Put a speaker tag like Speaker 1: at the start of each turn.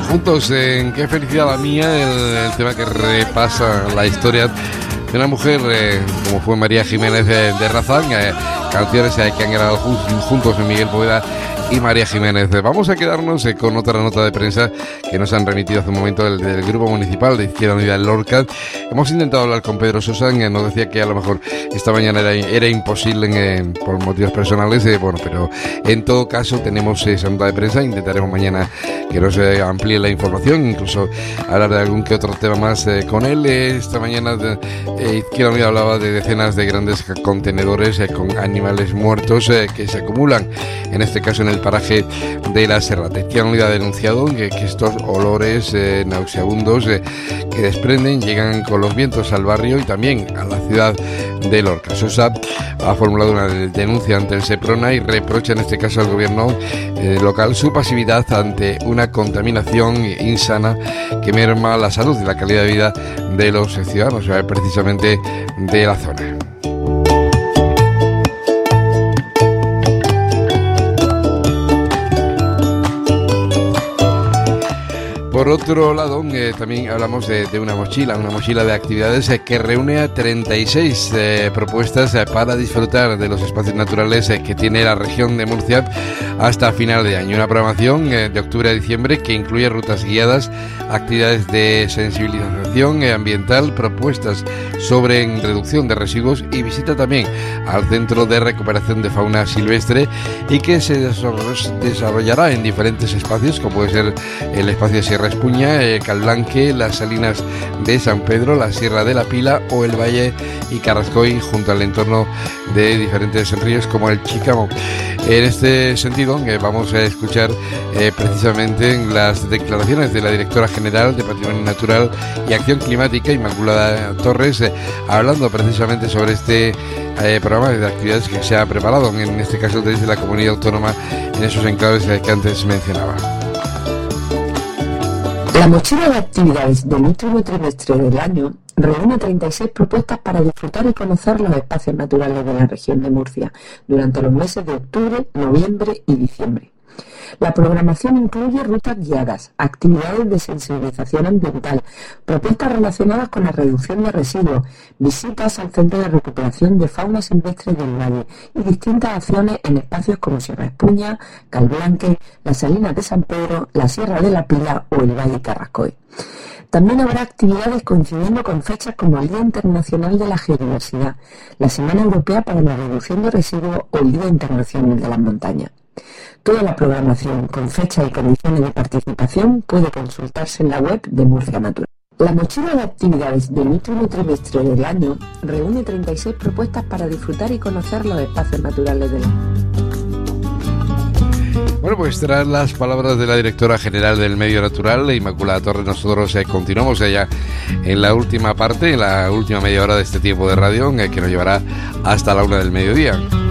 Speaker 1: juntos en Qué felicidad la mía, el tema que repasa la historia de una mujer como fue María Jiménez de Razán, canciones que han grabado juntos Miguel Poveda y María Jiménez. Vamos a quedarnos con otra nota de prensa que nos han remitido hace un momento del Grupo Municipal de Izquierda Unida del Lorca. Hemos intentado hablar con Pedro Sosa, nos decía que a lo mejor esta mañana era imposible por motivos personales, pero en todo caso tenemos esa nota de prensa. Intentaremos mañana que nos amplíe la información, incluso hablar de algún que otro tema más con él. Esta mañana Izquierda Unida hablaba de decenas de grandes contenedores con animales muertos que se acumulan, en este caso en el paraje de la Serrate. Izquierda Unida ha denunciado que estos olores nauseabundos que desprenden llegan con los vientos al barrio y también a la ciudad de Lorca. Sosa ha formulado una denuncia ante el Seprona y reprocha en este caso al gobierno local su pasividad ante una contaminación insana que merma la salud y la calidad de vida de los ciudadanos, precisamente de la zona. Por otro lado, también hablamos de una mochila de actividades que reúne a 36 propuestas para disfrutar de los espacios naturales que tiene la región de Murcia hasta final de año. Una programación de octubre a diciembre que incluye rutas guiadas, actividades de sensibilización ambiental, propuestas sobre reducción de residuos y visita también al Centro de Recuperación de Fauna Silvestre, y que se desarrollará en diferentes espacios, como puede ser el espacio de Sierra Espuña, Calblanque, las Salinas de San Pedro, la Sierra de la Pila o el Valle y Carrascoy, junto al entorno de diferentes ríos como el Chicamo. En este sentido, vamos a escuchar precisamente las declaraciones de la directora general de Patrimonio Natural y Acción Climática, Inmaculada Torres, hablando precisamente sobre este programa de actividades que se ha preparado, en este caso desde la comunidad autónoma, en esos enclaves que antes mencionaba.
Speaker 2: La mochila de actividades del último trimestre del año reúne 36 propuestas para disfrutar y conocer los espacios naturales de la región de Murcia durante los meses de octubre, noviembre y diciembre. La programación incluye rutas guiadas, actividades de sensibilización ambiental, propuestas relacionadas con la reducción de residuos, visitas al Centro de Recuperación de Fauna Silvestre del Valle y distintas acciones en espacios como Sierra Espuña, Calblanque, las Salinas de San Pedro, la Sierra de la Pila o el Valle Carrascoy. También habrá actividades coincidiendo con fechas como el Día Internacional de la Geodiversidad, la Semana Europea para la Reducción de Residuos o el Día Internacional de las Montañas. Toda la programación con fecha y condiciones de participación puede consultarse en la web de Murcia Natural. La mochila de actividades del último trimestre del año reúne 36 propuestas para disfrutar y conocer los espacios naturales del año.
Speaker 1: Bueno, pues tras las palabras de la directora general del Medio Natural, Inmaculada Torres, nosotros continuamos ya en la última parte, en la última media hora de este tiempo de radio, que nos llevará hasta la 1 del mediodía.